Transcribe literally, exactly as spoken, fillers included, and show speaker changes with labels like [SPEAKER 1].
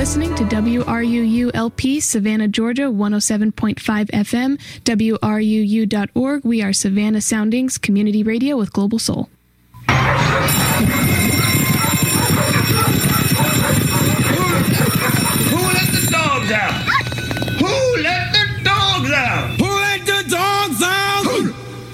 [SPEAKER 1] listening to W R U U L P, Savannah, Georgia, one oh seven point five F M, W R U U dot org. We are Savannah Soundings Community Radio with Global Soul.